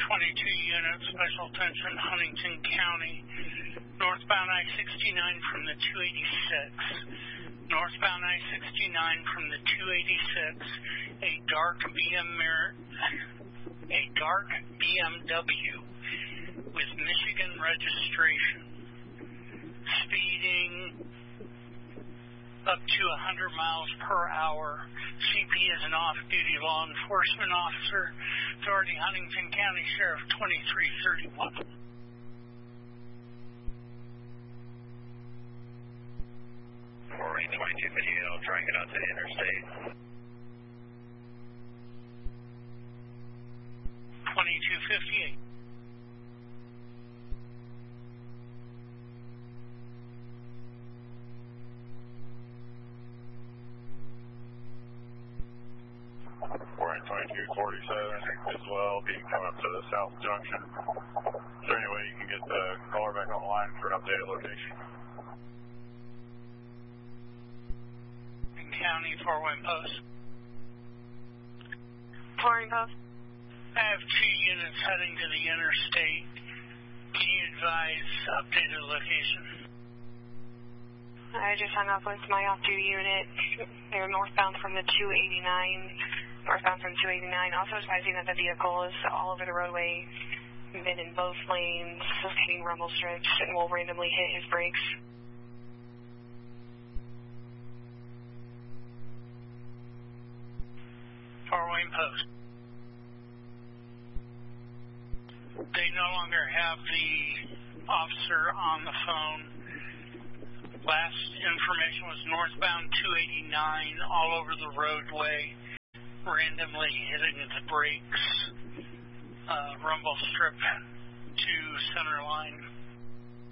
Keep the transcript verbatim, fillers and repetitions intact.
twenty-two units, special attention, Huntington County, northbound I sixty-nine from the two eighty-six. Northbound I sixty-nine from the two eighty-six, a dark B M a dark B M W with Michigan registration, speeding up to one hundred miles per hour. C P is an off-duty law enforcement officer. Authority Huntington County Sheriff twenty-three thirty-one. twenty-two fifty-eight, I'll try and get out to the interstate. twenty-two fifty-eight. We're in twenty-two forty-seven as well, being coming up to the South Junction. Is there any way you can get the caller back online for an updated location? County, Fort Wayne Post. Fort Wayne Post. I have two units heading to the interstate. Can you advise updated location? I just hung up with my off-duty unit. They're northbound from the two eighty-nine. Northbound from two eighty-nine. Also advising that the vehicle is all over the roadway, been in both lanes, hitting rumble strips, and will randomly hit his brakes. Fort Wayne Post. They no longer have the officer on the phone. Last information was northbound two eighty-nine, all over the roadway, randomly hitting the brakes, uh, rumble strip to center line.